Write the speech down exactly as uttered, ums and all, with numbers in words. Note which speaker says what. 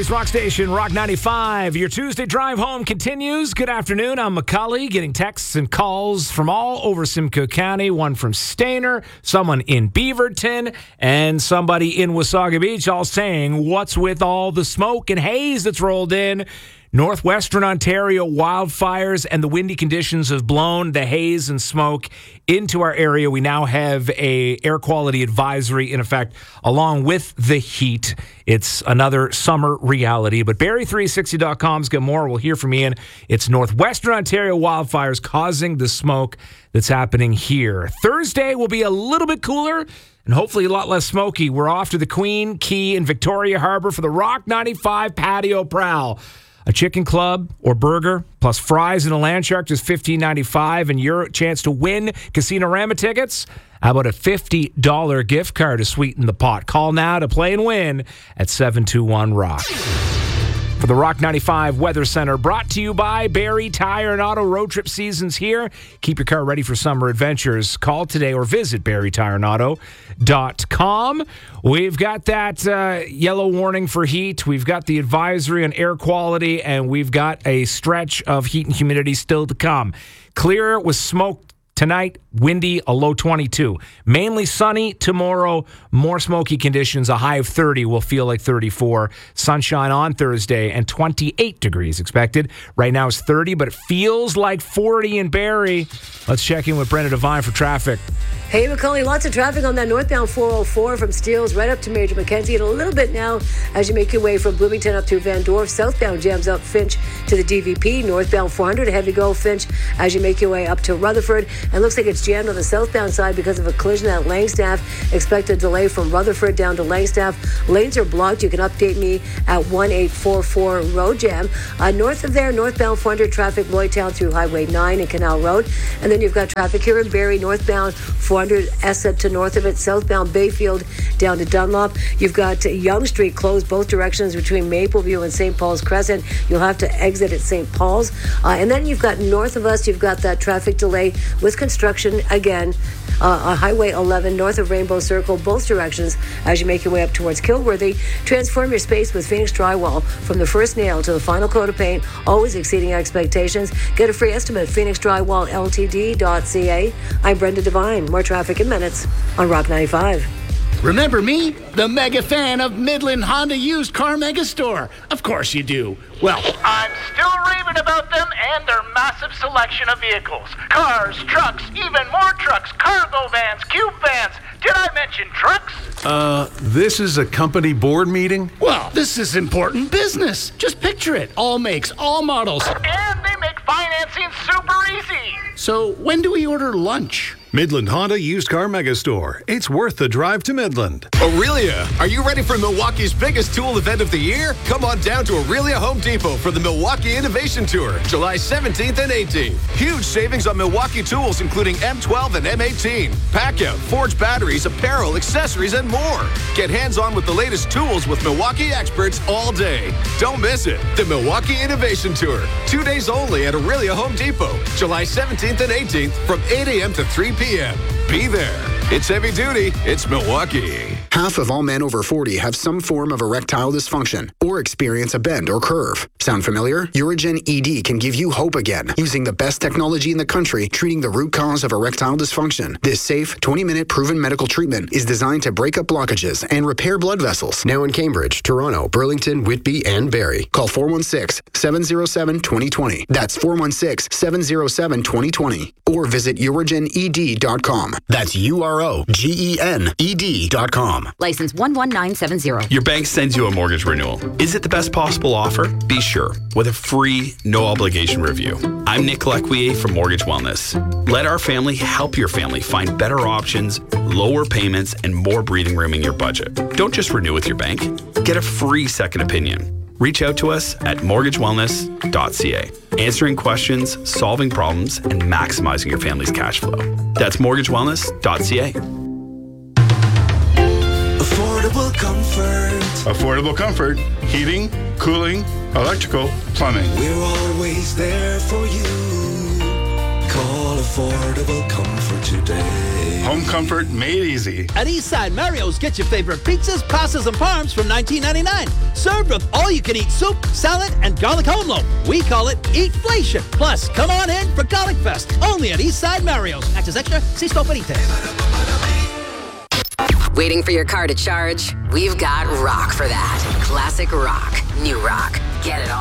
Speaker 1: Calgary's rock station, Rock ninety-five. Your Tuesday drive home continues. Good afternoon. I'm Macaulay, getting texts and calls from all over Simcoe County. One from Stayner, someone in Beaverton, and somebody in Wasaga Beach, all saying, what's with all the smoke and haze that's rolled in? Northwestern Ontario wildfires and the windy conditions have blown the haze and smoke into our area. We now have a air quality advisory in effect along with the heat. It's another summer reality. But Barrie three sixty dot com's got more. We'll hear from Ian. It's Northwestern Ontario wildfires causing the smoke that's happening here. Thursday will be a little bit cooler and hopefully a lot less smoky. We're off to the Queen, Key, and Victoria Harbour for the Rock ninety-five Patio Prowl. A chicken club or burger plus fries and a land shark is fifteen ninety-five, and your chance to win Casino-Rama tickets. How about a fifty dollars gift card to sweeten the pot? Call now to play and win at seven two one rock. For the Rock ninety-five Weather Center, brought to you by Barrie Tire and Auto. Road trip season's here. Keep your car ready for summer adventures. Call today or visit barrie tire and auto dot com. We've got that uh, yellow warning for heat. We've got the advisory on air quality, and we've got a stretch of heat and humidity still to come. Clear with smoke tonight, windy, a low twenty-two. Mainly sunny tomorrow, more smoky conditions, a high of thirty, will feel like thirty-four. Sunshine on Thursday and twenty-eight degrees expected. Right now it's thirty, but it feels like forty in Barrie. Let's check in with Brenda Devine for traffic.
Speaker 2: Hey, Macaulay, lots of traffic on that northbound four oh four from Steeles right up to Major Mackenzie, and a little bit now as you make your way from Bloomington up to Van Dorf. Southbound jams up Finch to the D V P. Northbound four hundred, heavy go Finch as you make your way up to Rutherford. And looks like it's jammed on the southbound side because of a collision at Langstaff. Expected delay from Rutherford down to Langstaff. Lanes are blocked. You can update me at one eight four four road jam. Uh, north of there, northbound four hundred traffic Lloydtown through Highway nine and Canal Road. And then you've got traffic here in Barrie, northbound four hundred Essex to north of it, southbound Bayfield down to Dunlop. You've got Yonge Street closed both directions between Mapleview and Saint Paul's Crescent. You'll have to exit at Saint Paul's. Uh, and then you've got north of us, you've got that traffic delay with construction again uh, on Highway eleven north of Rainbow Circle, both directions as you make your way up towards Kilworthy. Transform your space with Phoenix Drywall from the first nail to the final coat of paint, always exceeding expectations. Get a free estimate at phoenix drywall l t d dot c a. I'm Brenda Devine. More traffic in minutes on Rock ninety-five.
Speaker 3: Remember me? The mega fan of Midland Honda Used Car Mega Store. Of course you do. Well,
Speaker 4: I'm still raving about them and their massive selection of vehicles. Cars, trucks, even more trucks, cargo vans, cube vans. Did I mention trucks?
Speaker 5: Uh, this is a company board meeting?
Speaker 3: Well, this is important business. Just picture it. All makes, all models.
Speaker 4: And they make financing super easy.
Speaker 3: So when do we order lunch?
Speaker 5: Midland Honda Used Car Mega Store. It's worth the drive to Midland.
Speaker 6: Aurelia, are you ready for Milwaukee's biggest tool event of the year? Come on down to Aurelia Home Depot for the Milwaukee Innovation Tour, July seventeenth and eighteenth. Huge savings on Milwaukee tools, including M twelve and M eighteen. Pack-out, forged batteries, apparel, accessories, and more. Get hands-on with the latest tools with Milwaukee experts all day. Don't miss it. The Milwaukee Innovation Tour. Two days only at Aurelia Home Depot, July seventeenth and eighteenth from eight a.m. to three p.m. Be there. It's heavy duty. It's Milwaukee.
Speaker 7: Half of all men over forty have some form of erectile dysfunction or experience a bend or curve. Sound familiar? Urigen E D can give you hope again using the best technology in the country treating the root cause of erectile dysfunction. This safe, twenty-minute proven medical treatment is designed to break up blockages and repair blood vessels. Now in Cambridge, Toronto, Burlington, Whitby, and Barrie. Call four one six, seven zero seven, two zero two zero. That's four one six, seven zero seven, two zero two zero. Or visit urigen e d dot com. That's U R O G E N E D dot com.
Speaker 8: License one one nine seven zero.
Speaker 9: Your bank sends you a mortgage renewal. Is it the best possible offer? Be sure with a free, no obligation review. I'm Nick Lequier from Mortgage Wellness. Let our family help your family find better options, lower payments, and more breathing room in your budget. Don't just renew with your bank. Get a free second opinion. Reach out to us at mortgage wellness dot c a. Answering questions, solving problems, and maximizing your family's cash flow. That's mortgage wellness dot c a.
Speaker 10: Affordable comfort.
Speaker 11: Affordable comfort. Heating, cooling, electrical, plumbing.
Speaker 10: We're always there for you. Call Affordable Comfort today.
Speaker 11: Home comfort made easy.
Speaker 12: At Eastside Mario's, get your favorite pizzas, pastas, and parms from nineteen ninety-nine. Served with all-you-can-eat soup, salad, and garlic home loaf. We call it Eatflation. Plus, come on in for Garlic Fest. Only at Eastside Mario's. Access extra. See store for details.
Speaker 8: Waiting for your car to charge? We've got rock for that. Classic rock. New rock. Get it all.